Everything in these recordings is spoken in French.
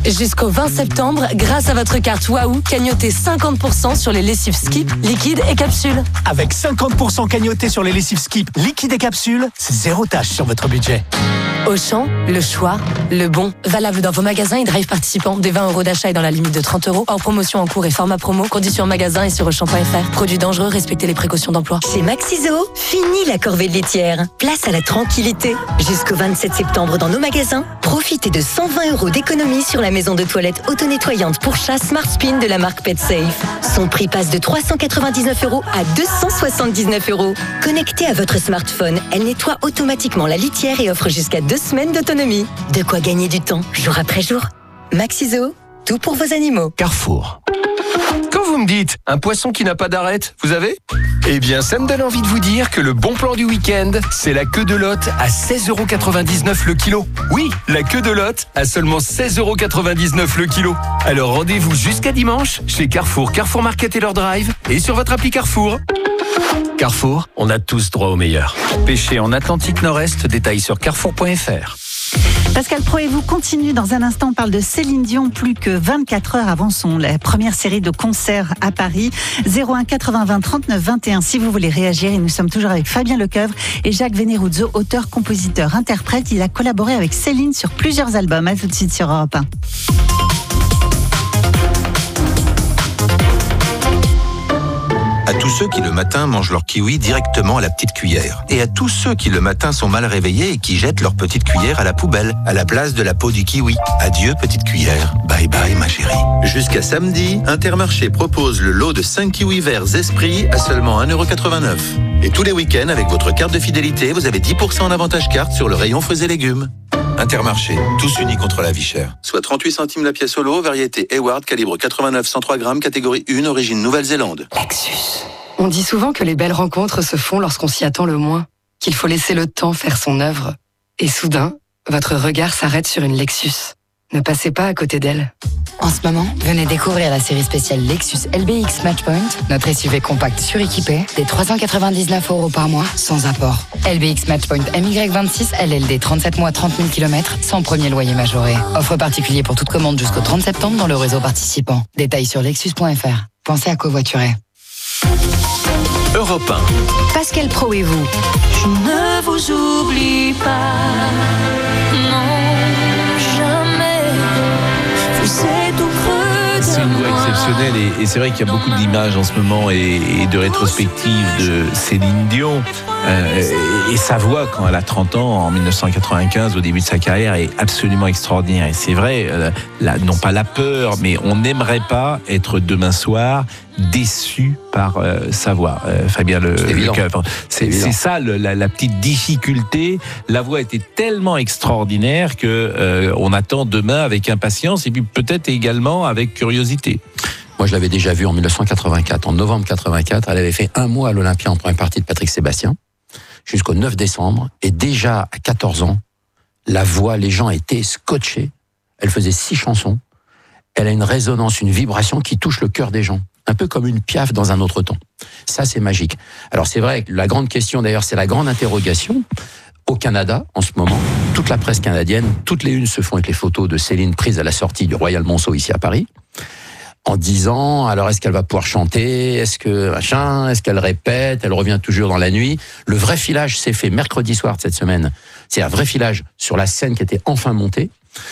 Jusqu'au 20 septembre, grâce à votre carte Wahoo, cagnotez 50% sur les lessives Skip, liquide et capsules. Avec 50% cagnoté sur les lessives Skip, liquide et capsules, c'est zéro tâche sur votre budget. Auchan, le choix, le bon. Valable dans vos magasins et drive participants. Des 20 € d'achat et dans la limite de 30 €. Hors promotion en cours et format promo. Conditions en magasin et sur Auchan.fr. Produits dangereux, respectez les précautions d'emploi. Chez Maxiso, fini la corvée de laitière. Place à la tranquillité. Jusqu'au 27 septembre dans nos magasins, profitez de 120 € d'économie sur la maison de toilette auto-nettoyante pour chat Smart Spin de la marque PetSafe. Son prix passe de 399 € à 279 €. Connectée à votre smartphone, elle nettoie automatiquement la litière et offre jusqu'à 2 semaines d'autonomie. De quoi gagner du temps, jour après jour. Maxiso, tout pour vos animaux. Carrefour. Quand vous me dites un poisson qui n'a pas d'arête, vous avez ? Eh bien, ça me donne envie de vous dire que le bon plan du week-end, c'est la queue de lotte à 16,99 € le kilo. Oui, la queue de lotte à seulement 16,99 € le kilo. Alors rendez-vous jusqu'à dimanche chez Carrefour, Carrefour Market et leur drive et sur votre appli Carrefour. Carrefour, on a tous droit au meilleur. Pêcher en Atlantique Nord-Est, détails sur carrefour.fr. Pascal Pro et vous continue. Dans un instant, on parle de Céline Dion, plus que 24 heures avant la première série de concerts à Paris. 01 80 20 39 21 si vous voulez réagir. Et nous sommes toujours avec Fabien Lecoeuvre et Jacques Veneruzzo, auteur, compositeur, interprète. Il a collaboré avec Céline sur plusieurs albums. À tout de suite sur Europe 1. À tous ceux qui le matin mangent leur kiwi directement à la petite cuillère. Et à tous ceux qui le matin sont mal réveillés et qui jettent leur petite cuillère à la poubelle, à la place de la peau du kiwi. Adieu petite cuillère, bye bye ma chérie. Jusqu'à samedi, Intermarché propose le lot de 5 kiwis verts Esprit à seulement 1,89 €. Et tous les week-ends, avec votre carte de fidélité, vous avez 10% en avantage carte sur le rayon fruits et légumes. Intermarché, tous unis contre la vie chère. Soit 38 centimes la pièce au lot, variété Hayward, calibre 89-103 grammes, catégorie 1, origine Nouvelle-Zélande. Lexus. On dit souvent que les belles rencontres se font lorsqu'on s'y attend le moins, qu'il faut laisser le temps faire son œuvre. Et soudain, votre regard s'arrête sur une Lexus. Ne passez pas à côté d'elle. En ce moment, venez découvrir la série spéciale Lexus LBX Matchpoint, notre SUV compact suréquipé, des 399 € par mois, sans apport. LBX Matchpoint MY26 LLD 37 mois 30 000 km, sans premier loyer majoré. Offre particulier pour toute commande jusqu'au 30 septembre dans le réseau participant. Détails sur lexus.fr. Pensez à covoiturer. Europe 1. Pascal Pro et vous. Je ne vous oublie pas, non, jamais. Vous êtes au creux de C'est une voix moi. exceptionnelle et c'est vrai qu'il y a beaucoup d'images en ce moment et de rétrospectives de Céline Dion. Et sa voix, quand elle a 30 ans, en 1995, au début de sa carrière, est absolument extraordinaire. Et c'est vrai, non pas la peur, mais on n'aimerait pas être demain soir déçu par sa voix. Fabien Lecoeuvre. C'est ça la petite difficulté. La voix était tellement extraordinaire que on attend demain avec impatience et puis peut-être également avec curiosité. Moi, je l'avais déjà vue en 1984. En novembre 84, elle avait fait un mois à l'Olympia en première partie de Patrick Sébastien, jusqu'au 9 décembre. Et déjà, à 14 ans, la voix, les gens étaient scotchés. Elle faisait 6 chansons. Elle a une résonance, une vibration qui touche le cœur des gens. Un peu comme une Piaf dans un autre temps. Ça, c'est magique. Alors, c'est vrai que la grande question, d'ailleurs, c'est la grande interrogation. Au Canada, en ce moment, toute la presse canadienne, toutes les unes se font avec les photos de Céline prises à la sortie du Royal Monceau ici à Paris, en disant, alors est-ce qu'elle va pouvoir chanter, est-ce qu'elle répète, elle revient toujours dans la nuit. Le vrai filage s'est fait mercredi soir de cette semaine. C'est un vrai filage sur la scène qui était enfin montée,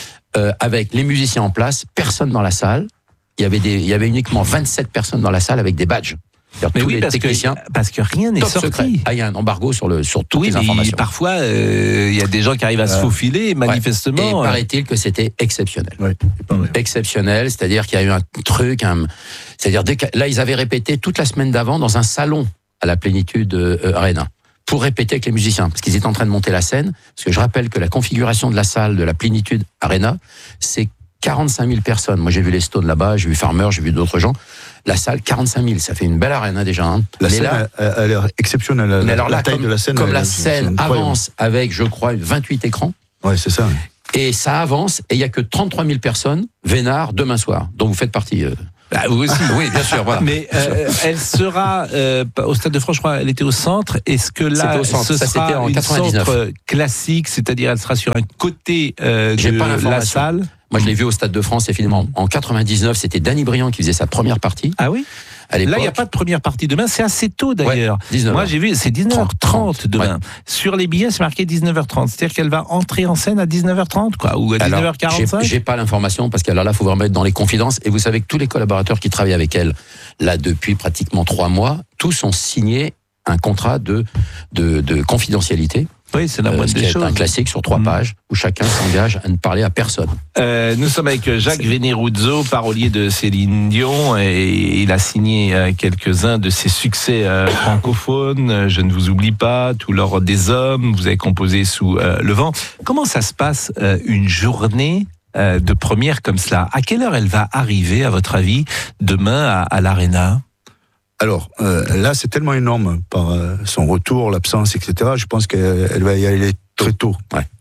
avec les musiciens en place, personne dans la salle. Il y avait uniquement 27 personnes dans la salle avec des badges. Mais tous oui, les techniciens, parce que rien n'est sorti. Secret. Il y a un embargo sur toutes les mais informations. parfois, il y a des gens qui arrivent à se faufiler, manifestement. Et paraît-il que c'était exceptionnel. Ouais, exceptionnel, c'est-à-dire qu'il y a eu un truc, c'est-à-dire là, ils avaient répété toute la semaine d'avant dans un salon à la Plénitude Arena pour répéter avec les musiciens, parce qu'ils étaient en train de monter la scène. Parce que je rappelle que la configuration de la salle de la Plénitude Arena, c'est 45 000 personnes. Moi, j'ai vu les Stones là-bas, j'ai vu Farmer, j'ai vu d'autres gens. La salle, 45 000, ça fait une belle arène déjà. Hein. La scène a l'air exceptionnelle. La taille de la scène. Comme la scène avance avec, je crois, 28 écrans. Ouais, c'est ça. Et ça avance, et il n'y a que 33 000 personnes, vénard, demain soir. Donc vous faites partie. Vous aussi. Oui, bien sûr. Voilà. Mais elle sera au Stade de France, je crois, elle était au centre. Est-ce que là, ce sera en une 99. centre classique, c'est-à-dire elle sera sur un côté de la salle? Moi, je l'ai vu au Stade de France, effectivement. En 99, c'était Danny Briand qui faisait sa première partie. Ah oui? À l'époque. Là, il n'y a pas de première partie demain, c'est assez tôt d'ailleurs. Ouais, 19h. Moi, j'ai vu, c'est 19h30 demain. Ouais. Sur les billets, c'est marqué 19h30. C'est-à-dire qu'elle va entrer en scène à 19h30, quoi, ou à 19h45. J'ai pas l'information parce que là, faut vraiment être dans les confidences. Et vous savez que tous les collaborateurs qui travaillent avec elle, là, depuis pratiquement 3 mois, tous ont signé un contrat de confidentialité. Oui, c'est la moindre des choses. Un classique sur 3 pages où chacun s'engage à ne parler à personne. Nous sommes avec Jacques Veneruzzo, parolier de Céline Dion, et il a signé quelques-uns de ses succès francophones. Je ne vous oublie pas, Tout l'or des hommes. Vous avez composé Sous le vent. Comment ça se passe une journée de première comme cela? À quelle heure elle va arriver, à votre avis, demain à l'Arena? Alors, là, c'est tellement énorme par son retour, l'absence, etc. Je pense qu'elle va y aller très tôt.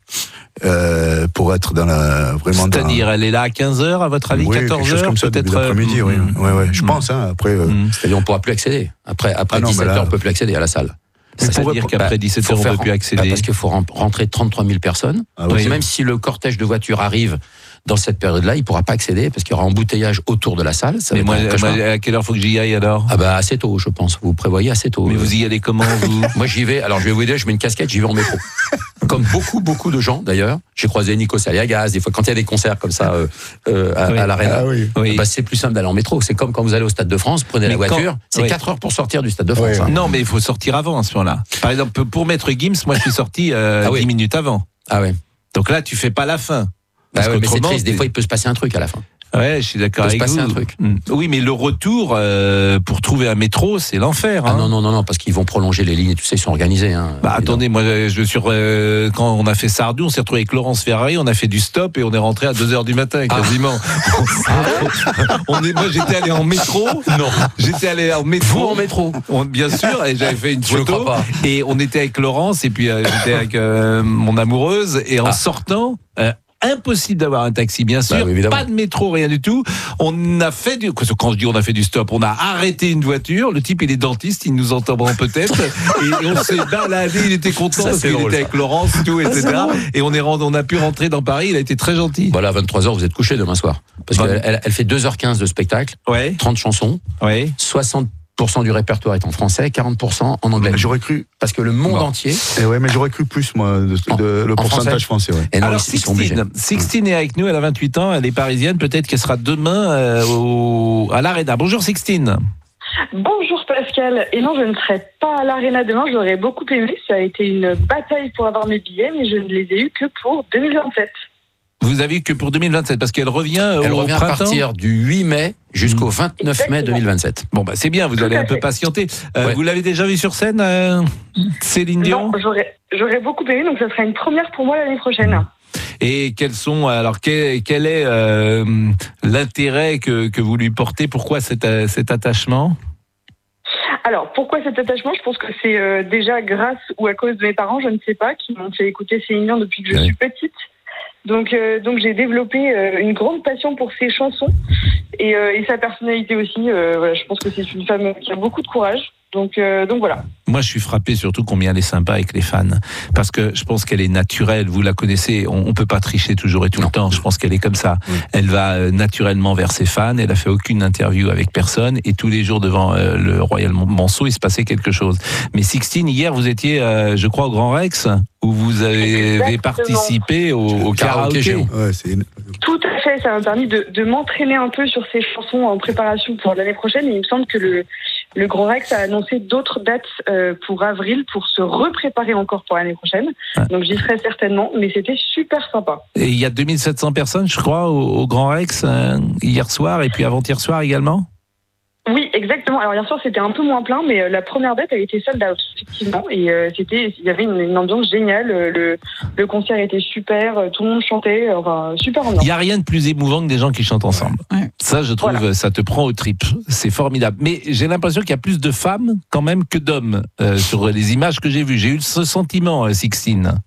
Ouais. Pour être dans la... vraiment. C'est-à-dire, elle est là à 15h, à votre avis, 14h? Quelque chose comme ça, peut-être l'après-midi, oui. Ouais. Je pense, après... C'est-à-dire, on ne pourra plus accéder. Après 17h, on ne peut plus accéder à la salle. C'est-à-dire qu'après 17h, on ne peut plus accéder. Parce qu'il faut rentrer 33 000 personnes. Donc, même si le cortège de voitures arrive dans cette période-là, il ne pourra pas accéder parce qu'il y aura embouteillage autour de la salle. Ça moi, à quelle heure faut que j'y aille alors? Assez tôt, je pense. Vous prévoyez assez tôt. Mais vous y allez comment, vous? Moi, j'y vais. Alors, je vais vous dire, je mets une casquette, j'y vais en métro. Comme beaucoup de gens, d'ailleurs. J'ai croisé Nikos Aliagas, des fois, quand il y a des concerts comme ça à l'Arena. C'est plus simple d'aller en métro. C'est comme quand vous allez au Stade de France, prenez la voiture. C'est 4 heures pour sortir du Stade de France. Hein. Non, mais il faut sortir avant à ce moment-là. Par exemple, pour Maître Gims, moi, je suis sorti 10 minutes avant. Ah ouais. Donc là, tu fais pas la fin. Mais c'est triste, des fois il peut se passer un truc à la fin. Ouais, je suis d'accord avec vous. Il peut se passer un truc. Oui, mais le retour pour trouver un métro, c'est l'enfer. Hein. Ah non, parce qu'ils vont prolonger les lignes et tout ça, ils sont organisés. Hein, attendez, moi, quand on a fait Sardou, on s'est retrouvé avec Laurence Ferrari, on a fait du stop et on est rentré à 2h du matin, quasiment. Moi, j'étais allé en métro. Non. J'étais allé en métro. Vous en métro? Bien sûr, et j'avais fait une photo. Et on était avec Laurence, et puis j'étais avec mon amoureuse, et en sortant... impossible d'avoir un taxi, bien sûr, pas de métro, rien du tout. On a fait quand je dis on a fait du stop, on a arrêté une voiture, le type il est dentiste, il nous entendra peut-être, et on s'est baladé, il était content parce qu'il était avec Laurence, tout, etc. Et on a pu rentrer dans Paris, il a été très gentil. Voilà, à 23h, vous êtes couché demain soir. Parce qu'elle fait 2h15 de spectacle, 30 chansons, 60% du répertoire est en français, 40% en anglais. J'aurais cru. Parce que le monde entier. Mais j'aurais cru plus, moi, le pourcentage français. Ouais. Et non, alors, Sixtine est avec nous, elle a 28 ans, elle est parisienne, peut-être qu'elle sera demain à l'Arena. Bonjour Sixtine. Bonjour Pascal. Et non, je ne serai pas à l'Arena demain, j'aurais beaucoup aimé. Ça a été une bataille pour avoir mes billets, mais je ne les ai eus que pour 2027. Vous avez que pour 2027, parce qu'elle revient Elle au revient printemps. à partir du 8 mai jusqu'au 29 mai 2027. Bon, c'est bien, vous allez un peu patienter. Vous l'avez déjà vu sur scène, Céline Dion? Non, j'aurais beaucoup aimé, donc ça sera une première pour moi l'année prochaine. Et quel est l'intérêt que vous lui portez? Pourquoi cet attachement? Alors, pourquoi cet attachement? Je pense que c'est déjà grâce ou à cause de mes parents, je ne sais pas, qui m'ont fait écouter Céline Dion depuis que je suis petite. Donc j'ai développé une grande passion pour ses chansons et sa personnalité aussi. Je pense que c'est une femme qui a beaucoup de courage. Donc voilà. Moi, je suis frappé surtout combien elle est sympa avec les fans. Parce que je pense qu'elle est naturelle. Vous la connaissez. On peut pas tricher toujours et tout le temps. Je pense qu'elle est comme ça. Elle va naturellement vers ses fans. Elle a fait aucune interview avec personne. Et tous les jours devant le Royal Monceau, il se passait quelque chose. Mais Sixtine, hier, vous étiez, je crois, au Grand Rex, où vous avez participé au karaoké. Tout à fait. Ça m'a permis de m'entraîner un peu sur ces chansons en préparation pour l'année prochaine. Et il me semble que le Grand Rex a annoncé d'autres dates pour avril pour se repréparer encore pour l'année prochaine. Donc j'y serai certainement, mais c'était super sympa. Et il y a 2700 personnes, je crois, au Grand Rex hier soir et puis avant-hier soir également. Oui, exactement. Alors hier soir c'était un peu moins plein, mais la première date a été sold out effectivement, et il y avait une ambiance géniale. Le concert était super, tout le monde chantait, enfin super ambiance. Il y a rien de plus émouvant que des gens qui chantent ensemble. Ça, je trouve, ça te prend aux tripes. C'est formidable. Mais j'ai l'impression qu'il y a plus de femmes quand même que d'hommes sur les images que j'ai vues. J'ai eu ce sentiment, Sixtine.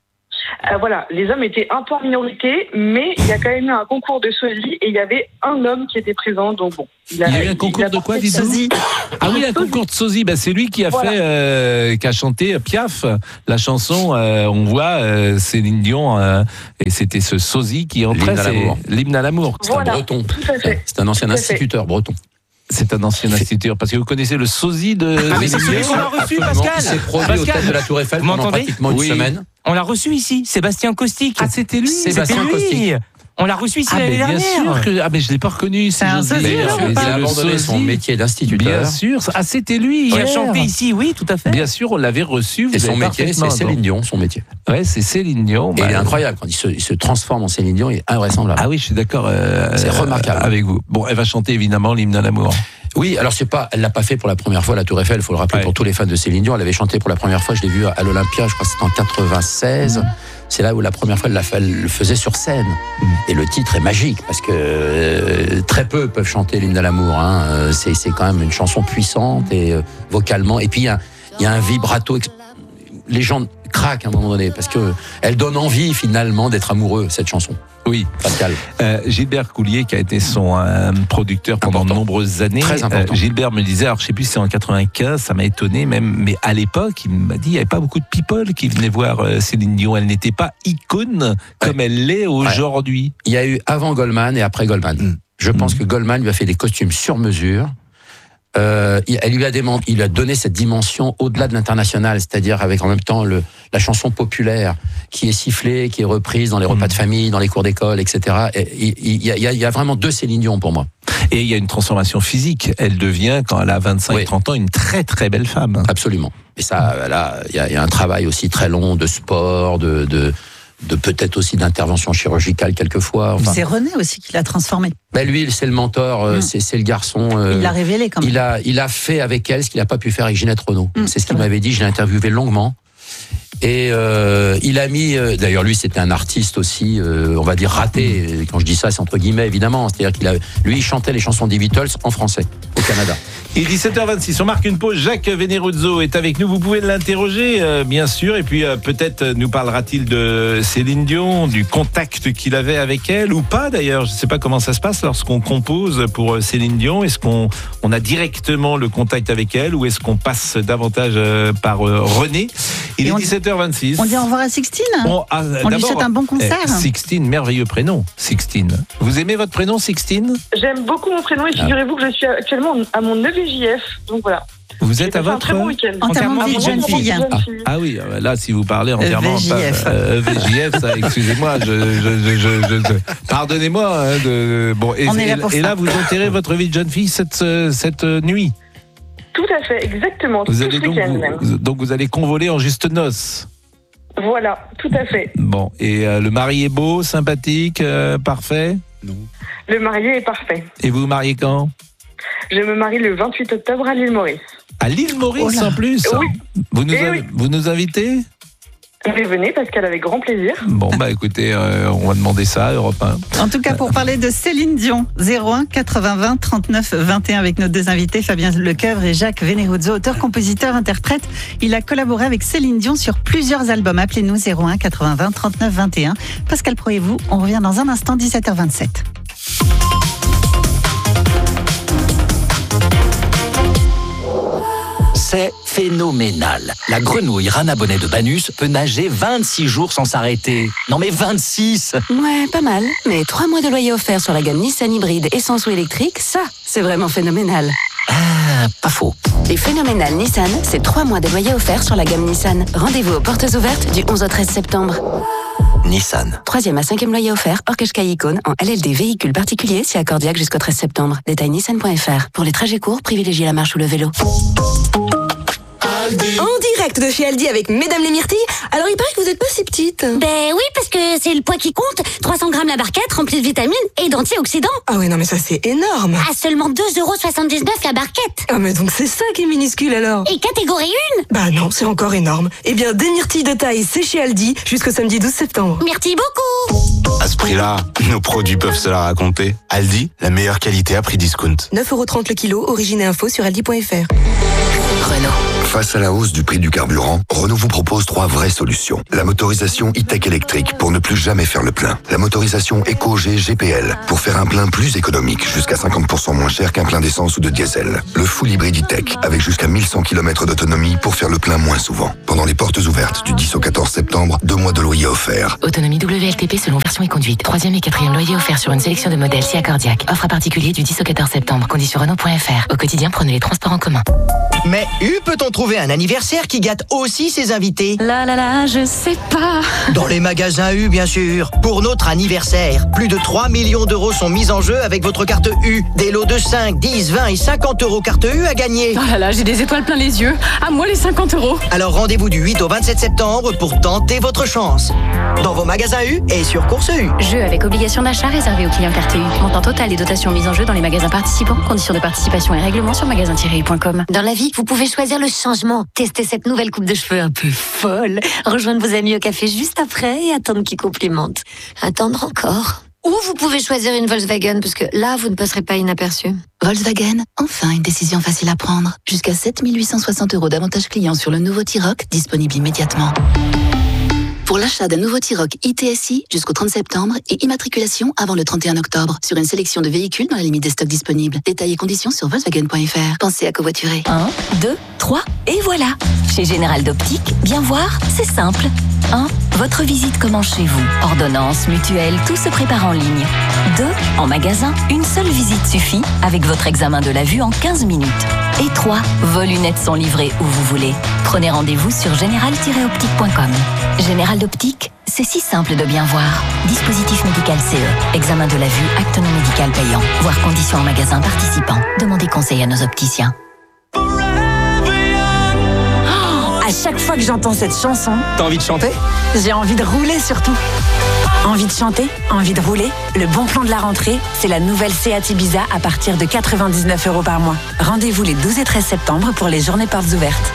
Voilà, les hommes étaient un peu en minorité, mais il y a quand même eu un concours de sosie et il y avait un homme qui était présent, donc bon. Il y a eu un concours de quoi, dites-vous ? Ah oui, un concours de sosie. Bah, c'est lui qui a fait, qui a chanté Piaf, la chanson. On voit Céline Dion, et c'était ce sosie qui entrait. L'hymne à l'amour. C'est un breton. C'est un ancien instituteur breton. C'est un ancien instituteur, parce que vous connaissez le sosie de... Ah oui, c'est celui qu'on a reçu, Pascal. Il s'est produit au Théâtre de la Tour Eiffel pendant pratiquement une semaine. On l'a reçu ici, Sébastien Caustic. Ah, c'était lui. Sébastien Caustic. On l'a reçu ici l'année dernière. Bien sûr que... Ah, mais je ne l'ai pas reconnu. C'est un sosie, il a abandonné son métier d'instituteur. Bien sûr. Ah, c'était lui. Il a chanté ici, oui, tout à fait. Bien sûr, on l'avait reçu. Et son métier, c'est Céline Dion, son métier. Ouais, c'est Céline Dion. Et il est incroyable. Quand il se transforme en Céline Dion, il est invraisemblable. Ah oui, je suis d'accord. C'est remarquable. Avec vous. Bon, elle va chanter évidemment l'hymne à l'amour. Oui, alors elle l'a pas fait pour la première fois à la Tour Eiffel, il faut le rappeler pour tous les fans de Céline Dion. Elle avait chanté pour la première fois, je l'ai vu à l'Olympia, je crois que c'était en 96. C'est là où la première fois elle le faisait sur scène. Et le titre est magique parce que très peu peuvent chanter l'hymne à l'amour. Hein. C'est quand même une chanson puissante et vocalement. Et puis il y a un vibrato. Les gens craquent à un moment donné parce que elle donne envie finalement d'être amoureux, cette chanson. Oui, Pascal. Gilbert Coulier, qui a été son producteur pendant de nombreuses années. Très important. Gilbert me disait, alors je sais plus si c'est en 95, ça m'a étonné même, mais à l'époque, il m'a dit, il n'y avait pas beaucoup de people qui venaient voir Céline Dion. Elle n'était pas icône comme elle l'est aujourd'hui. Il y a eu avant Goldman et après Goldman. Je pense que Goldman lui a fait des costumes sur mesure. Il a donné cette dimension au-delà de l'international, c'est-à-dire avec en même temps la chanson populaire qui est sifflée, qui est reprise dans les repas de famille, dans les cours d'école, etc. Il y a vraiment deux Céline Dion pour moi. Et il y a une transformation physique. Elle devient, quand elle a 25-30 ans, une très très belle femme. Absolument. Et ça, là, il y a un travail aussi très long de sport, de peut-être aussi d'intervention chirurgicale quelquefois. Enfin, c'est René aussi qui l'a transformé. Ben lui, c'est le mentor, c'est le garçon. Il l'a révélé quand même. Il a fait avec elle ce qu'il n'a pas pu faire avec Ginette Renaud. C'est ce qu'il m'avait dit, je l'ai interviewé longuement. Et il a mis, d'ailleurs lui c'était un artiste aussi, on va dire raté. Quand je dis ça, c'est entre guillemets évidemment. C'est-à-dire il chantait les chansons des Beatles en français au Canada. Il est 17h26, on marque une pause. Jacques Veneruzzo est avec nous, vous pouvez l'interroger bien sûr, et puis peut-être nous parlera-t-il de Céline Dion, du contact qu'il avait avec elle, ou pas d'ailleurs. Je ne sais pas comment ça se passe lorsqu'on compose pour Céline Dion. Est-ce qu'on a directement le contact avec elle, ou est-ce qu'on passe davantage par René? Il est 17h26. On dit au revoir à Sixtine. On lui souhaite un bon concert. Sixtine, merveilleux prénom, Sixtine. Vous aimez votre prénom, Sixtine? J'aime beaucoup mon prénom et figurez-vous que je suis actuellement à mon 9e JF, donc voilà. Vous êtes à votre... un très bon week-end. Enterrement de vie de jeune fille. Ah oui, là, si vous parlez entièrement... VJF, ça, excusez-moi, pardonnez-moi. Bon, et là, vous enterrez votre vie de jeune fille cette nuit? Tout à fait, exactement. Vous allez donc vous allez convoler en juste noces. Voilà, tout à fait. Bon, et le mari est beau, sympathique, parfait? Non. Le marié est parfait. Et vous vous mariez quand? Je me marie le 28 octobre à l'île Maurice. À l'île Maurice en plus? Oui. Vous nous invitez? Mais venez, Pascal, avec grand plaisir. Bon, bah écoutez, on va demander ça à Europe 1. En tout cas, pour parler de Céline Dion, 01 80 20 39 21 avec nos deux invités, Fabien Lecoeuvre et Jacques Veneruzzo, auteur, compositeur, interprète. Il a collaboré avec Céline Dion sur plusieurs albums. Appelez-nous 01 80 20 39 21. Pascal Pro et vous, on revient dans un instant, 17h27. C'est phénoménal. La grenouille Rana Bonnet de Banus peut nager 26 jours sans s'arrêter. Non mais 26! Ouais, pas mal. Mais 3 mois de loyer offert sur la gamme Nissan hybride essence ou électrique, ça, c'est vraiment phénoménal. Ah, pas faux. Les phénoménales Nissan, c'est 3 mois de loyer offert sur la gamme Nissan. Rendez-vous aux portes ouvertes du 11 au 13 septembre. Nissan. 3e à 5e loyer offert, hors Qashqai Icône, en LLD véhicule particulier, si accordiaque jusqu'au 13 septembre. Détail nissan.fr. Pour les trajets courts, privilégiez la marche ou le vélo. En direct de chez Aldi avec Mesdames les Myrtilles. Alors il paraît que vous n'êtes pas si petite. Ben oui, parce que c'est le poids qui compte. 300 grammes la barquette, remplie de vitamines et d'antioxydants. Ah oui, non mais ça c'est énorme. À seulement 2,79€ la barquette. Ah mais donc c'est ça qui est minuscule alors. Et catégorie 1. Bah non, c'est encore énorme. Eh bien, des myrtilles de taille, c'est chez Aldi jusqu'au samedi 12 septembre. Merci beaucoup. À ce prix-là, nos produits peuvent se la raconter. Aldi, la meilleure qualité à prix discount. 9,30€ le kilo, origine et info sur aldi.fr. Renault. Face à la hausse du prix du carburant, Renault vous propose 3 vraies solutions. La motorisation e-tech électrique pour ne plus jamais faire le plein. La motorisation Eco-G GPL pour faire un plein plus économique, jusqu'à 50% moins cher qu'un plein d'essence ou de diesel. Le full hybride e-tech avec jusqu'à 1100 km d'autonomie pour faire le plein moins souvent. Pendant les portes ouvertes du 10 au 14 septembre, 2 mois de loyer offerts. Autonomie WLTP selon version et conduite. 3e et 4e loyer offert sur une sélection de modèles si accordiaque. Offre à particulier du 10 au 14 septembre. Conditions Renault.fr. Au quotidien, prenez les transports en commun. Mais peut-on trouver un anniversaire qui gâte aussi ses invités? Là, je sais pas. Dans les magasins U, bien sûr. Pour notre anniversaire, plus de 3 millions d'euros sont mis en jeu avec votre carte U. Des lots de 5, 10, 20 et 50 euros carte U à gagner. Oh là, j'ai des étoiles plein les yeux. À moi les 50 euros. Alors rendez-vous du 8 au 27 septembre pour tenter votre chance. Dans vos magasins U et sur Course U. Jeu avec obligation d'achat réservé aux clients carte U. Montant total et dotation mise en jeu dans les magasins participants. Conditions de participation et règlements sur magasin-u.com. Dans la vie, vous pouvez choisir le changement. Tester cette nouvelle coupe de cheveux un peu folle. Rejoindre vos amis au café juste après et attendre qu'ils complimentent. Attendre encore. Ou vous pouvez choisir une Volkswagen, parce que là, vous ne passerez pas inaperçu. Volkswagen, enfin une décision facile à prendre. Jusqu'à 7 860 € d'avantages clients sur le nouveau T-Roc, disponible immédiatement. Pour l'achat d'un nouveau T-Roc ITSI jusqu'au 30 septembre et immatriculation avant le 31 octobre sur une sélection de véhicules dans la limite des stocks disponibles. Détails et conditions sur Volkswagen.fr. Pensez à covoiturer. 1, 2, 3 et voilà. Chez Général d'Optique, bien voir, c'est simple. 1. Votre visite commence chez vous. Ordonnance, mutuelle, tout se prépare en ligne. 2. En magasin, une seule visite suffit avec votre examen de la vue en 15 minutes. Et 3. Vos lunettes sont livrées où vous voulez. Prenez rendez-vous sur général-optique.com. Général d'Optique, c'est si simple de bien voir. Dispositif médical CE. Examen de la vue, acte non médical payant. Voir conditions en magasin participant. Demandez conseil à nos opticiens. À chaque fois que j'entends cette chanson, T'as envie de chanter? j'ai envie de rouler surtout. Envie de chanter, envie de rouler. Le bon plan de la rentrée, c'est la nouvelle Seat Ibiza à partir de 99 € par mois. Rendez-vous les 12 et 13 septembre pour les journées portes ouvertes.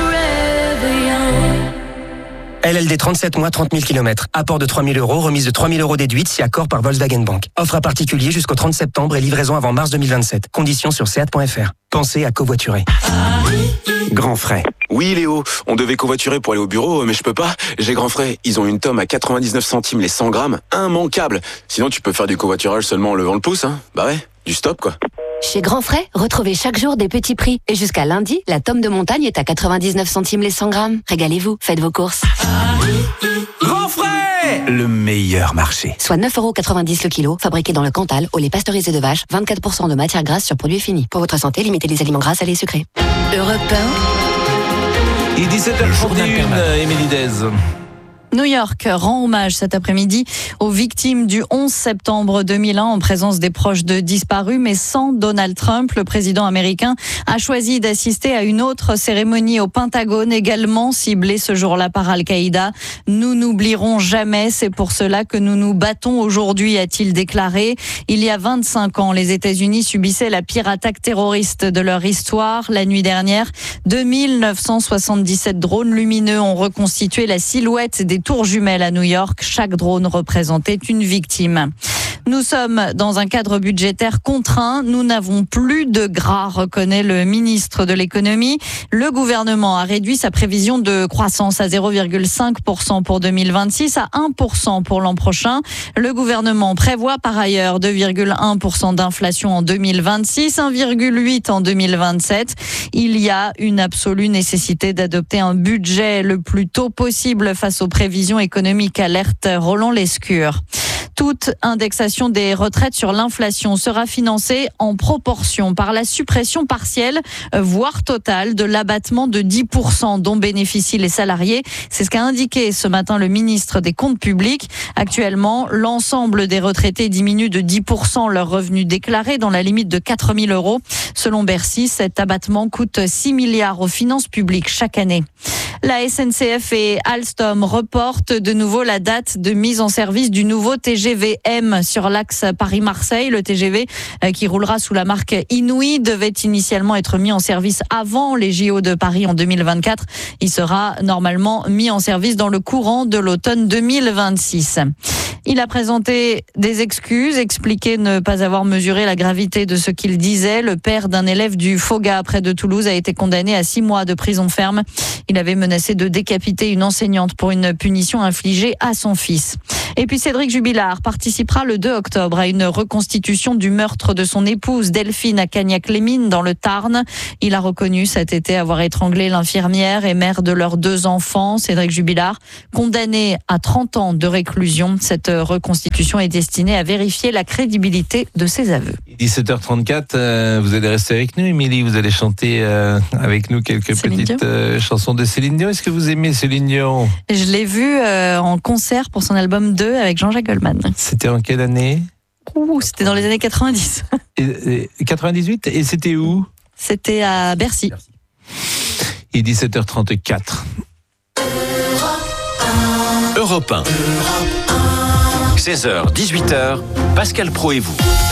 LLD 37 mois, 30 000 km. Apport de 3 000 €, remise de 3 000 € déduite si accord par Volkswagen Bank. Offre à particulier jusqu'au 30 septembre et livraison avant mars 2027. Conditions sur seat.fr. Pensez à covoiturer. Grand frais. Oui Léo, on devait covoiturer pour aller au bureau, mais je peux pas. J'ai grand frais. Ils ont une tome à 99 centimes les 100 grammes. Immanquable. Sinon tu peux faire du covoiturage seulement en levant le pouce, hein. Bah ouais, du stop quoi. Chez Grand Frais, retrouvez chaque jour des petits prix. Et jusqu'à lundi, la tome de montagne est à 99 centimes les 100 grammes. Régalez-vous, faites vos courses. Grand frais, le meilleur marché. Soit 9,90 € le kilo, fabriqué dans le Cantal, au lait pasteurisé de vache, 24% de matière grasse sur produit fini. Pour votre santé, limitez les aliments gras, salés et sucrés. Europe 1. Il est 17h31, Émilie Dez. New York rend hommage cet après-midi aux victimes du 11 septembre 2001 en présence des proches de disparus, mais sans Donald Trump. Le président américain a choisi d'assister à une autre cérémonie au Pentagone, également ciblée ce jour-là par Al-Qaïda. Nous n'oublierons jamais, c'est pour cela que nous nous battons aujourd'hui, a-t-il déclaré. Il y a 25 ans, les États-Unis subissaient la pire attaque terroriste de leur histoire. La nuit dernière, 2977 drones lumineux ont reconstitué la silhouette des tours jumelles à New York. Chaque drone représentait une victime. Nous sommes dans un cadre budgétaire contraint. Nous n'avons plus de gras, reconnaît le ministre de l'économie. Le gouvernement a réduit sa prévision de croissance à 0,5% pour 2026 à 1% pour l'an prochain. Le gouvernement prévoit par ailleurs 2,1% d'inflation en 2026, 1,8% en 2027. Il y a une absolue nécessité d'adopter un budget le plus tôt possible face aux prévisions économiques, alerte Roland Lescure. Toute indexation des retraites sur l'inflation sera financée en proportion par la suppression partielle, voire totale, de l'abattement de 10% dont bénéficient les salariés. C'est ce qu'a indiqué ce matin le ministre des Comptes publics. Actuellement, l'ensemble des retraités diminue de 10% leurs revenus déclarés dans la limite de 4 000 €. Selon Bercy, cet abattement coûte 6 milliards aux finances publiques chaque année. La SNCF et Alstom reportent de nouveau la date de mise en service du nouveau TGV M sur l'axe Paris-Marseille. Le TGV qui roulera sous la marque Inouï devait initialement être mis en service avant les JO de Paris en 2024. Il sera normalement mis en service dans le courant de l'automne 2026. Il a présenté des excuses, expliqué ne pas avoir mesuré la gravité de ce qu'il disait. Le père d'un élève du Foga près de Toulouse a été condamné à 6 mois de prison ferme. Il avait menacé de décapiter une enseignante pour une punition infligée à son fils. Et puis Cédric Jubilard participera le 2 octobre à une reconstitution du meurtre de son épouse Delphine à Cagnac-les-Mines dans le Tarn. Il a reconnu cet été avoir étranglé l'infirmière et mère de leurs 2 enfants. Cédric Jubilard, condamné à 30 ans de réclusion. Cette reconstitution est destinée à vérifier la crédibilité de ses aveux. 17h34, vous allez rester avec nous, Émilie. Vous allez chanter avec nous quelques petites chansons de Céline Dion. Est-ce que vous aimez Céline Dion ? Je l'ai vue en concert pour son album 2 avec Jean-Jacques Goldman. C'était en quelle année ? C'était dans les années 90. 98 ? Et c'était où ? C'était à Bercy. Il est 17h34. Europe 1. 16h, 18h, Pascal Praud et vous.